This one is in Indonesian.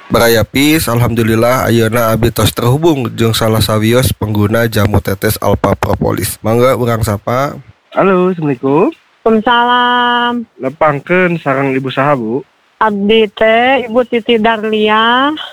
Barayapis, alhamdulillah ayeuna abdi tos terhubung jeung salah sawios pengguna jamu tetes Alpha Propolis. Mangga urang sapa. Halo, Assalamualaikum. Waalaikumsalam. Lepangkeun sareng ibu saha, Bu? Abdi teh Ibu Titi Darlia.